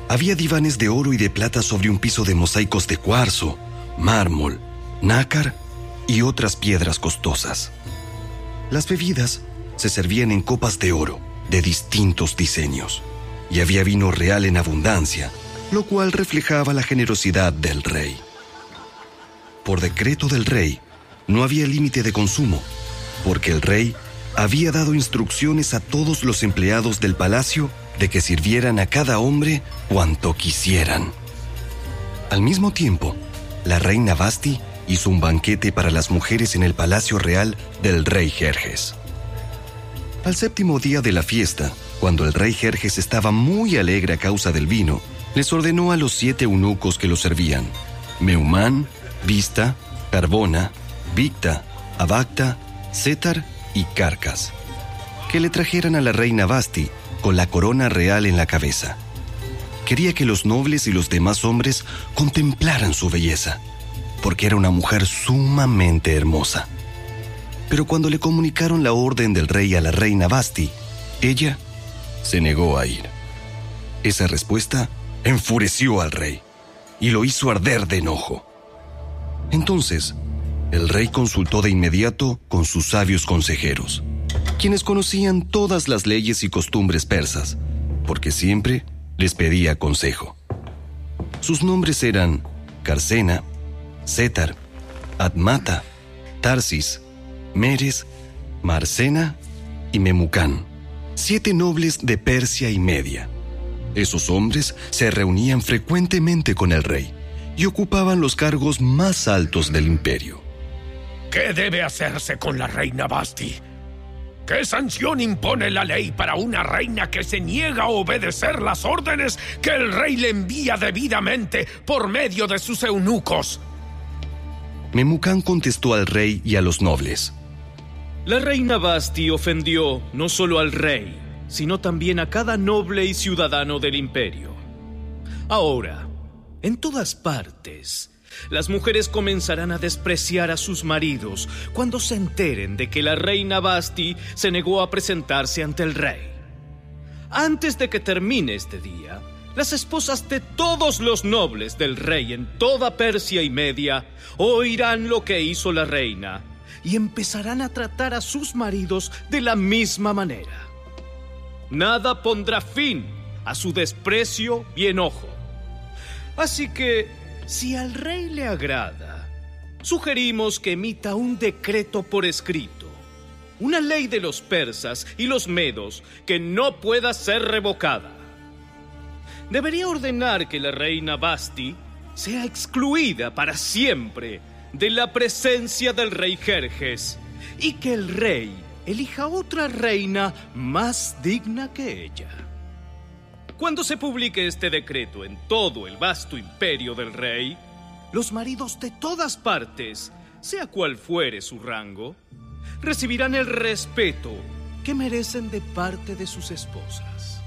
Había divanes de oro y de plata sobre un piso de mosaicos de cuarzo, mármol, nácar y otras piedras costosas. Las bebidas se servían en copas de oro de distintos diseños, y había vino real en abundancia, lo cual reflejaba la generosidad del rey. Por decreto del rey, no había límite de consumo, porque el rey había dado instrucciones a todos los empleados del palacio de que sirvieran a cada hombre cuanto quisieran. Al mismo tiempo, la reina Vasti hizo un banquete para las mujeres en el palacio real del rey Jerjes. Al séptimo día de la fiesta, cuando el rey Jerjes estaba muy alegre a causa del vino, les ordenó a los 7 eunucos que lo servían, Meumán, Vista, Carbona, Victa, Abacta, Setar y Carcas, que le trajeran a la reina Vasti con la corona real en la cabeza. Quería que los nobles y los demás hombres contemplaran su belleza, porque era una mujer sumamente hermosa. Pero cuando le comunicaron la orden del rey a la reina Vasti, ella se negó a ir. Esa respuesta enfureció al rey y lo hizo arder de enojo. Entonces, el rey consultó de inmediato con sus sabios consejeros, quienes conocían todas las leyes y costumbres persas, porque siempre les pedía consejo. Sus nombres eran Carcena, Setar, Admata, Tarsis, Meres, Marcena y Memucán, 7 nobles de Persia y Media. Esos hombres se reunían frecuentemente con el rey y ocupaban los cargos más altos del imperio. ¿Qué debe hacerse con la reina Vasti? ¿Qué sanción impone la ley para una reina que se niega a obedecer las órdenes que el rey le envía debidamente por medio de sus eunucos? Memucán contestó al rey y a los nobles. La reina Vasti ofendió no solo al rey, sino también a cada noble y ciudadano del imperio. Ahora, en todas partes, las mujeres comenzarán a despreciar a sus maridos cuando se enteren de que la reina Vasti se negó a presentarse ante el rey. Antes de que termine este día, las esposas de todos los nobles del rey en toda Persia y Media oirán lo que hizo la reina y empezarán a tratar a sus maridos de la misma manera. Nada pondrá fin a su desprecio y enojo. Así que, si al rey le agrada, sugerimos que emita un decreto por escrito, una ley de los persas y los medos que no pueda ser revocada. Debería ordenar que la reina Vasti sea excluida para siempre de la presencia del rey Jerjes y que el rey elija otra reina más digna que ella. Cuando se publique este decreto en todo el vasto imperio del rey, los maridos de todas partes, sea cual fuere su rango, recibirán el respeto que merecen de parte de sus esposas.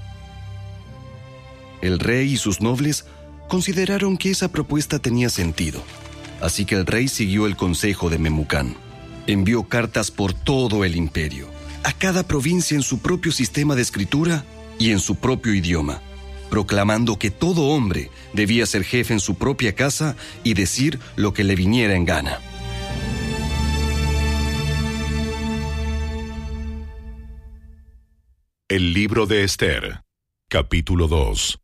El rey y sus nobles consideraron que esa propuesta tenía sentido, así que el rey siguió el consejo de Memucán. Envió cartas por todo el imperio, a cada provincia en su propio sistema de escritura y en su propio idioma, proclamando que todo hombre debía ser jefe en su propia casa y decir lo que le viniera en gana. El libro de Esther, capítulo 2.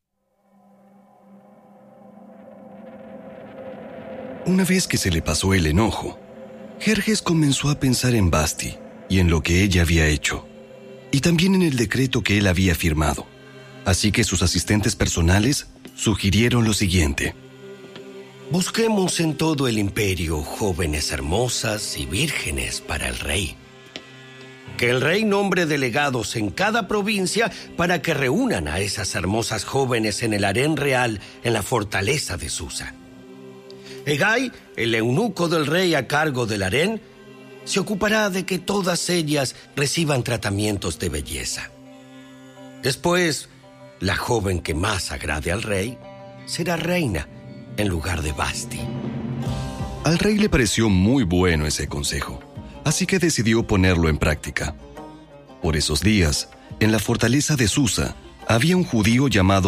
Una vez que se le pasó el enojo, Jerjes comenzó a pensar en Vasti y en lo que ella había hecho, y también en el decreto que él había firmado. Así que sus asistentes personales sugirieron lo siguiente: busquemos en todo el imperio jóvenes hermosas y vírgenes para el rey. Que el rey nombre delegados en cada provincia para que reúnan a esas hermosas jóvenes en el harén real en la fortaleza de Susa. Hegai, el eunuco del rey a cargo del harén, se ocupará de que todas ellas reciban tratamientos de belleza. Después, la joven que más agrade al rey será reina en lugar de Vasti. Al rey le pareció muy bueno ese consejo, así que decidió ponerlo en práctica. Por esos días, en la fortaleza de Susa, había un judío llamado